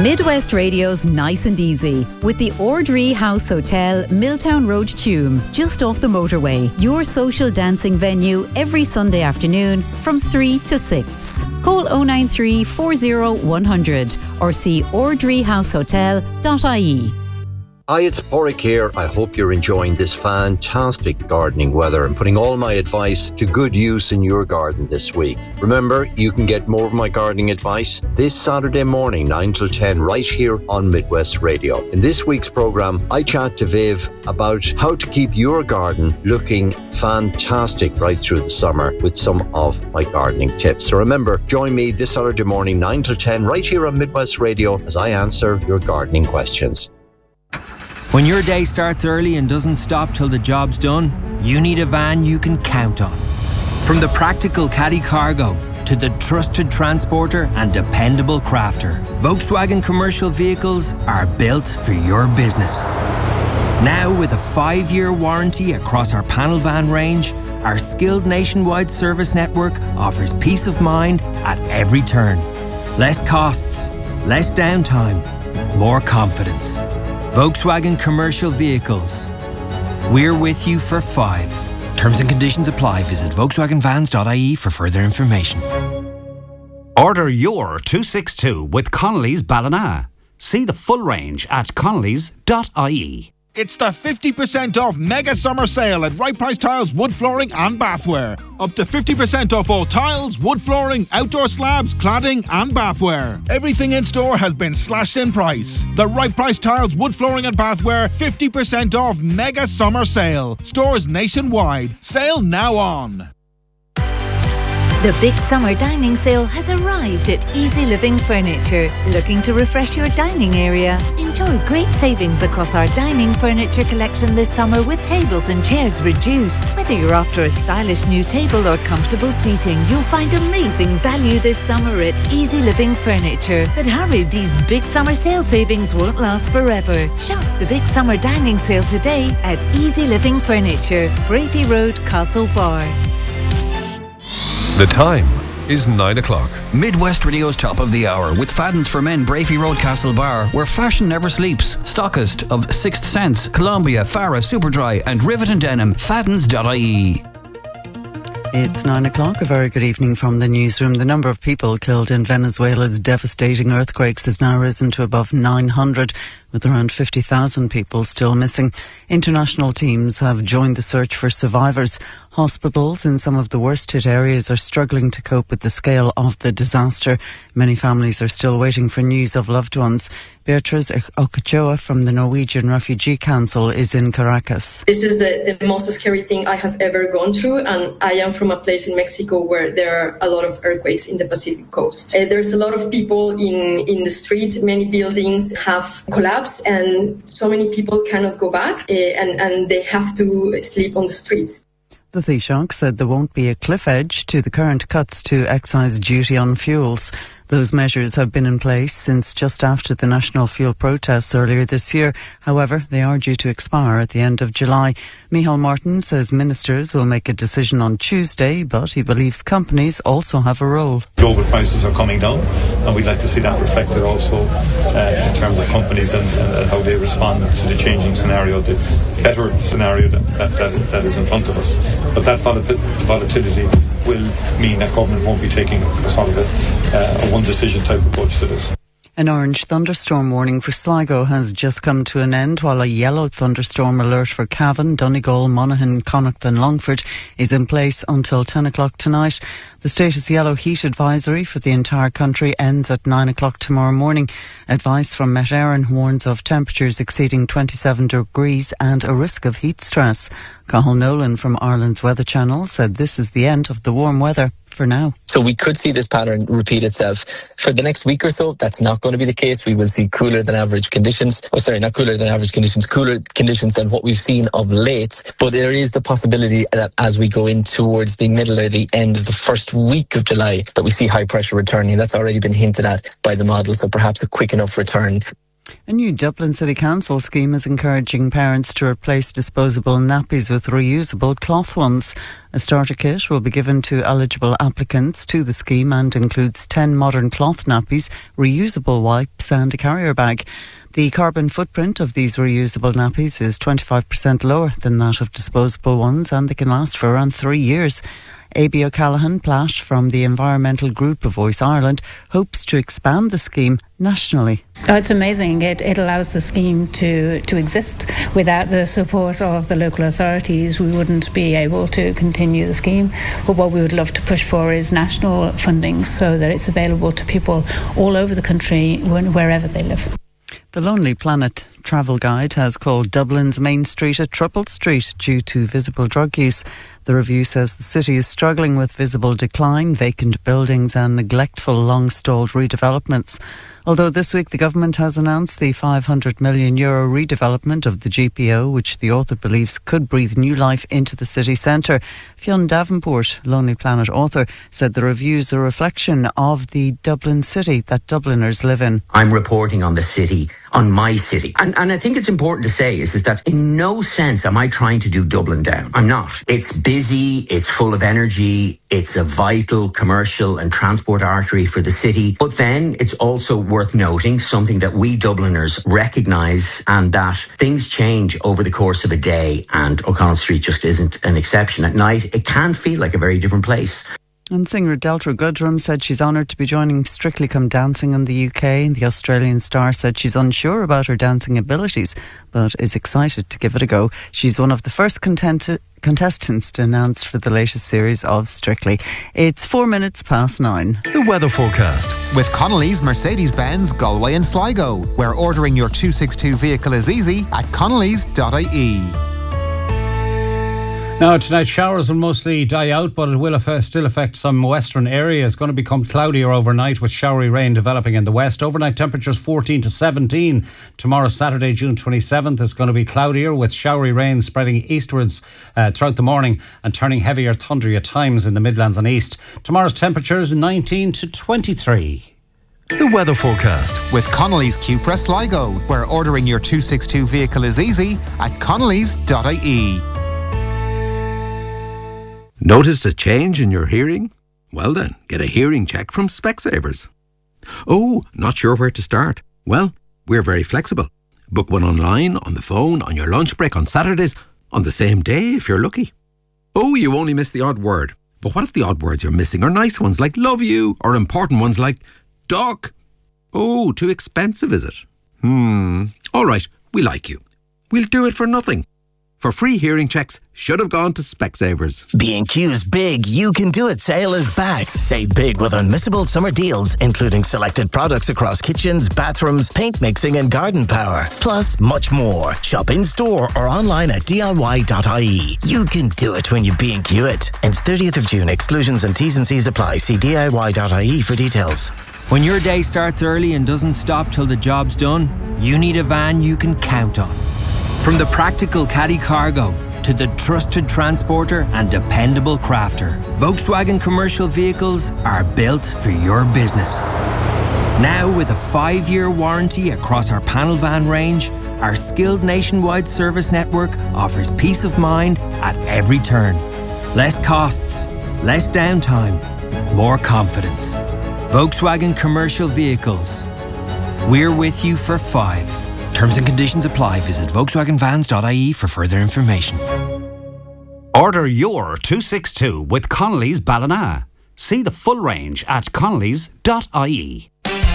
Midwest Radio's Nice and Easy with the Ordree House Hotel, Milltown Road, Tuam, just off the motorway. Your social dancing venue every Sunday afternoon from 3 to 6. Call 093 40 100 or see ordreehousehotel.ie. Hi, it's Porrick here. I hope you're enjoying this fantastic gardening weather and putting all my advice to good use in your garden this week. Remember, you can get more of my gardening advice this Saturday morning, 9 till 10, right here on Midwest Radio. In this week's programme, I chat to Viv about how to keep your garden looking fantastic right through the summer with some of my gardening tips. So remember, join me this Saturday morning, 9 till 10, right here on Midwest Radio as I answer your gardening questions. When your day starts early and doesn't stop till the job's done, you need a van you can count on. From the practical caddy cargo to the trusted transporter and dependable crafter, Volkswagen commercial vehicles are built for your business. Now with a 5-year warranty across our panel van range, our skilled nationwide service network offers peace of mind at every turn. Less costs, less downtime, more confidence. Volkswagen Commercial Vehicles. We're with you for 5. Terms and conditions apply. Visit volkswagenvans.ie for further information. Order your 262 with Connolly's Ballina. See the full range at connolly's.ie. It's the 50% off mega summer sale at Right Price Tiles, wood flooring and bathware. Up to 50% off all tiles, wood flooring, outdoor slabs, cladding and bathware. Everything in store has been slashed in price. The Right Price Tiles, wood flooring and bathware 50% off mega summer sale. Stores nationwide. Sale now on. The big summer dining sale has arrived at Easy Living Furniture. Looking to refresh your dining area? Enjoy great savings across our dining furniture collection this summer with tables and chairs reduced. Whether you're after a stylish new table or comfortable seating, you'll find amazing value this summer at Easy Living Furniture. But hurry, these big summer sale savings won't last forever. Shop the big summer dining sale today at Easy Living Furniture, Brafey Road, Castlebar. The time is 9 o'clock. Midwest Radio's top of the hour with Fadden's for Men, Brafey Road, Castlebar, where fashion never sleeps. Stockist of Sixth Sense, Columbia, Farah, Superdry and Rivet and Denim. Faddens.ie. It's 9 o'clock. A very good evening from the newsroom. The number of people killed in Venezuela's devastating earthquakes has now risen to above 900, with around 50,000 people still missing. International teams have joined the search for survivors. Hospitals in some of the worst-hit areas are struggling to cope with the scale of the disaster. Many families are still waiting for news of loved ones. Beatriz Ochoa from the Norwegian Refugee Council is in Caracas. This is the most scary thing I have ever gone through, and I am from a place in Mexico where there are a lot of earthquakes in the Pacific coast. There's a lot of people in the streets. Many buildings have collapsed, and so many people cannot go back, and they have to sleep on the streets. The Taoiseach said there won't be a cliff edge to the current cuts to excise duty on fuels. Those measures have been in place since just after the national fuel protests earlier this year. However, they are due to expire at the end of July. Micheál Martin says ministers will make a decision on Tuesday, but he believes companies also have a role. Global prices are coming down, and we'd like to see that reflected also in terms of companies and how they respond to the changing scenario, the better scenario that is in front of us. But that volatility will mean that government won't be taking sort of a one decision type approach to this. An orange thunderstorm warning for Sligo has just come to an end, while a yellow thunderstorm alert for Cavan, Donegal, Monaghan, Connacht and Longford is in place until 10 o'clock tonight. The status yellow heat advisory for the entire country ends at 9 o'clock tomorrow morning. Advice from Met Éireann warns of temperatures exceeding 27 degrees and a risk of heat stress. Cathal Nolan from Ireland's Weather Channel said this is the end of the warm weather for now. So we could see this pattern repeat itself. For the next week or so, that's not going to be the case. We will see cooler than average conditions. Not cooler than average conditions, cooler conditions than what we've seen of late. But there is the possibility that as we go in towards the middle or the end of the first week of July, that we see high pressure returning. That's already been hinted at by the model, so perhaps a quick enough return. A new Dublin City Council scheme is encouraging parents to replace disposable nappies with reusable cloth ones. A starter kit will be given to eligible applicants to the scheme and includes 10 modern cloth nappies, reusable wipes and a carrier bag. The carbon footprint of these reusable nappies is 25% lower than that of disposable ones, and they can last for around 3 years. A.B. O'Callaghan-Platt from the environmental group of Voice Ireland hopes to expand the scheme nationally. Oh, it's amazing. It allows the scheme to exist. Without the support of the local authorities, we wouldn't be able to continue the scheme. But what we would love to push for is national funding so that it's available to people all over the country, wherever they live. The Lonely Planet travel guide has called Dublin's main street a troubled street due to visible drug use. The review says the city is struggling with visible decline, vacant buildings and neglectful long-stalled redevelopments. Although this week the government has announced the €500 million redevelopment of the GPO, which the author believes could breathe new life into the city centre. Fionn Davenport, Lonely Planet author, said the review is a reflection of the Dublin city that Dubliners live in. I'm reporting on the city, on my city. And I think it's important to say is that in no sense am I trying to do Dublin down. I'm not. It's busy, it's full of energy, it's a vital commercial and transport artery for the city. But then it's also worth noting something that we Dubliners recognise, and that things change over the course of a day, and O'Connell Street just isn't an exception. At night, it can feel like a very different place. And singer Deltra Goodrum said she's honoured to be joining Strictly Come Dancing in the UK. And the Australian star said she's unsure about her dancing abilities, but is excited to give it a go. She's one of the first contestants to announce for the latest series of Strictly. It's 9 minutes. The weather forecast. With Connolly's Mercedes-Benz Galway and Sligo, where ordering your 262 vehicle is easy at connellys.ie. Now, tonight showers will mostly die out, but it will still affect some western areas. It's going to become cloudier overnight with showery rain developing in the west. Overnight temperatures 14 to 17. Tomorrow, Saturday, June 27th, is going to be cloudier with showery rain spreading eastwards throughout the morning and turning heavier thundery at times in the Midlands and East. Tomorrow's temperatures 19 to 23. The weather forecast. With Connolly's Cupra Sligo, where ordering your 262 vehicle is easy at connellys.ie. Noticed a change in your hearing? Well then, get a hearing check from Specsavers. Oh, not sure where to start? Well, we're very flexible. Book one online, on the phone, on your lunch break, on Saturdays, on the same day if you're lucky. Oh, you only missed the odd word. But what if the odd words you're missing are nice ones like love you, or important ones like duck? Oh, too expensive, is it? All right, we like you. We'll do it for nothing. For free hearing checks, should have gone to Specsavers. B&Q's Big You Can Do It sale is back. Save big with unmissable summer deals, including selected products across kitchens, bathrooms, paint mixing and garden power. Plus, much more. Shop in-store or online at DIY.ie. You can do it when you B&Q it. Ends 30th of June. Exclusions and T's and C's apply. See DIY.ie for details. When your day starts early and doesn't stop till the job's done, you need a van you can count on. From the practical caddy cargo to the trusted transporter and dependable crafter, Volkswagen commercial vehicles are built for your business. Now with a 5-year warranty across our panel van range, our skilled nationwide service network offers peace of mind at every turn. Less costs, less downtime, more confidence. Volkswagen commercial vehicles. We're with you for 5. Terms and conditions apply. Visit VolkswagenVans.ie for further information. Order your 262 with Connolly's Ballina. See the full range at connellys.ie.